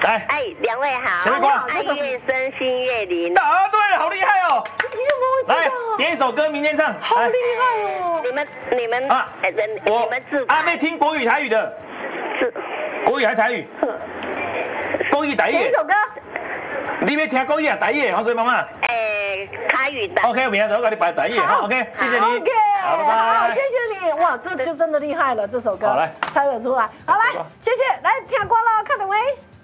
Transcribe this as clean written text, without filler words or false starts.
来， 哎，两位好， 前面挂爱越深，心越灵。 答对了，好厉害哦！ 你怎么会知来道啊？ 点一首歌，明天唱。 好厉害哦！ 你们啊你们自阿妹听国语台语的， 自国语还台语？国语台语点一。首歌， 你要听国语啊台语？黄水妈妈。 台语的。 OK， 明天早上给你摆台语。好 OK， 谢谢你。 OK， 好，拜好， 拜。 谢谢你。哇，这就真的厉害了，这首歌好来猜得出来。好来，谢谢，来听歌喽，看等位。